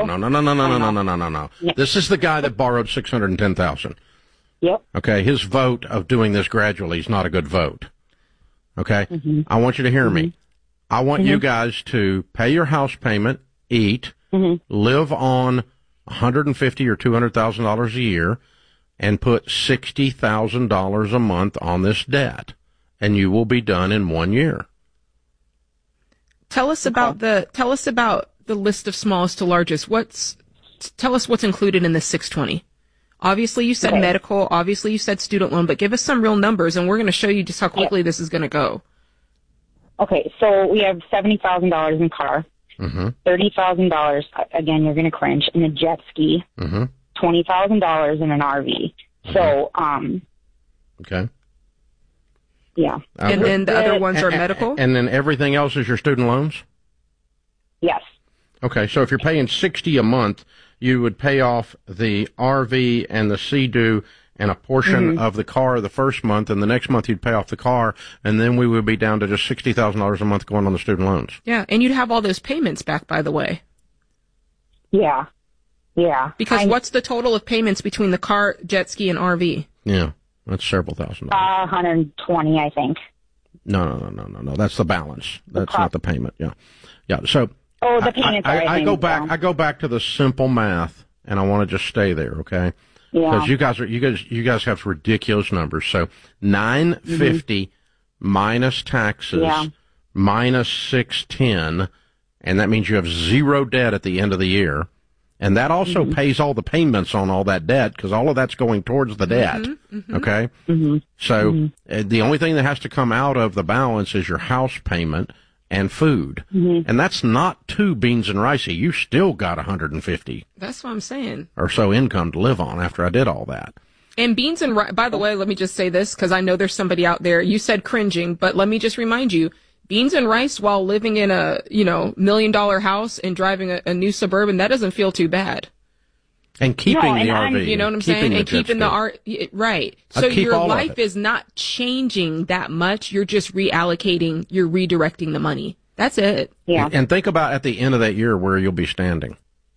No. Yeah. This is the guy that borrowed $610,000. Yep. Okay, his vote of doing this gradually is not a good vote. Okay? I want you to hear me. I want you guys to pay your house payment, eat, live on $150,000 or $200,000 a year, and put $60,000 a month on this debt, and you will be done in 1 year. Tell us about the list of smallest to largest. Tell us what's included in the 620. Obviously, you said medical. Obviously, you said student loan. But give us some real numbers, and we're going to show you just how quickly this is going to go. Okay, so we have $70,000 in car, $30,000. Again, you're going to cringe, in a jet ski, $20,000 in an RV. So, okay. Yeah. And then the other ones are medical. And then everything else is your student loans. Yes. Okay, so if you're paying $60 a month, you would pay off the RV and the Sea-Doo and a portion of the car the first month, and the next month you'd pay off the car, and then we would be down to just $60,000 a month going on the student loans. Yeah, and you'd have all those payments back, by the way. Yeah. Yeah. Because what's the total of payments between the car, jet ski, and RV? Yeah, that's several $1,000s. 120, I think. No. That's the balance. That's not the payment. Yeah. So. Oh, the payments. I go back. I go back to the simple math, and I want to just stay there, okay? Yeah. Because you guys have ridiculous numbers. So $950 minus taxes minus $610, and that means you have zero debt at the end of the year, and that also pays all the payments on all that debt because all of that's going towards the debt. Okay. So the only thing that has to come out of the balance is your house payment and food. And that's not too beans and ricey. You still got $150. That's what I'm saying. Or so income to live on after I did all that. And beans and rice, by the way, let me just say this, because I know there's somebody out there. You said cringing, but let me just remind you, beans and rice while living in a, $1 million house and driving a new Suburban, that doesn't feel too bad. And keeping the RV. You know what I'm saying? And keeping the right. So your life is not changing that much. You're just reallocating, you're redirecting the money. That's it. Yeah. And think about at the end of that year where you'll be standing.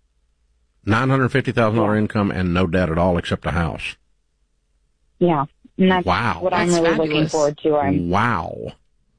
$950,000 income and no debt at all except a house. Yeah. And that's wow. what I'm really looking forward to. Wow.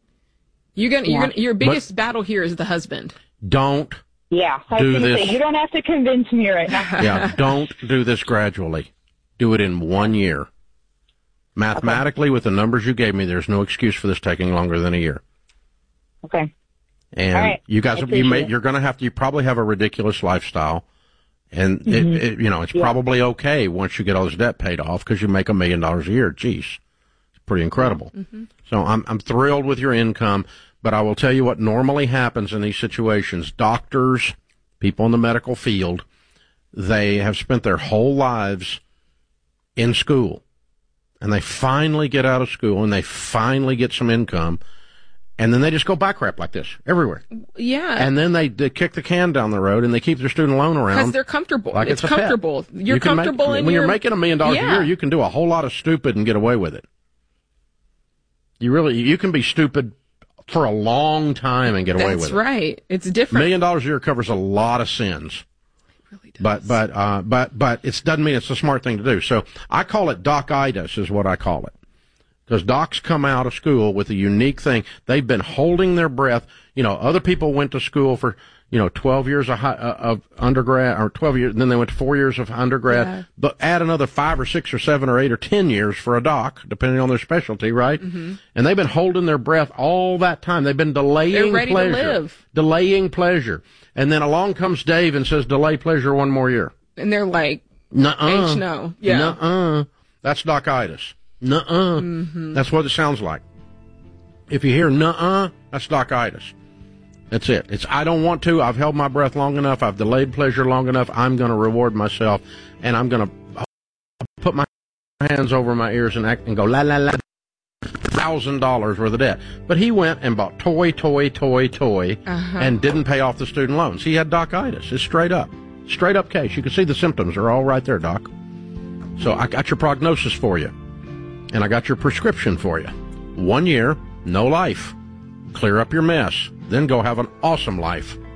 Your biggest battle here is the husband. Don't Yeah, I was going to say, you don't have to convince me right now. Yeah, don't do this gradually. Do it in 1 year. Mathematically, with the numbers you gave me, there's no excuse for this taking longer than a year. Okay. And right. You guys, you're going to have to, you probably have a ridiculous lifestyle. And, it's probably okay once you get all this debt paid off because you make $1 million a year. Jeez. It's pretty incredible. So I'm thrilled with your income. But I will tell you what normally happens in these situations. Doctors, people in the medical field, they have spent their whole lives in school. And they finally get out of school and they finally get some income. And then they just go bankrupt like this everywhere. Yeah. And then they kick the can down the road and they keep their student loan around. Because they're comfortable. Like it's comfortable. You're comfortable when you're making $1 million a year, you can do a whole lot of stupid and get away with it. You can be stupid for a long time and get away with it. That's right. It's different. $1 million a year covers a lot of sins. It really does. But it doesn't mean it's a smart thing to do. So I call it doc-itis is what I call it. Because docs come out of school with a unique thing. They've been holding their breath. Other people went to school for, 12 years of undergrad, or 12 years, and then they went to 4 years of undergrad. Yeah. But add another 5 or 6 or 7 or 8 or 10 years for a doc, depending on their specialty, right? Mm-hmm. And they've been holding their breath all that time. They've been delaying They're ready pleasure. To live. Delaying pleasure. And then along comes Dave and says, delay pleasure 1 more year. And they're like, nuh-uh. No. Yeah. Nuh-uh. That's doc-itis. Nuh-uh. Mm-hmm. That's what it sounds like. If you hear nuh-uh, that's doc-itis. That's it. It's I don't want to. I've held my breath long enough. I've delayed pleasure long enough. I'm going to reward myself, and I'm going to put my hands over my ears and act and go la la la. $1,000 worth of debt. But he went and bought toy, and didn't pay off the student loans. He had doc-itis. It's straight up case. You can see the symptoms are all right there, Doc. So I got your prognosis for you, and I got your prescription for you. 1 year, no life. Clear up your mess. Then go have an awesome life.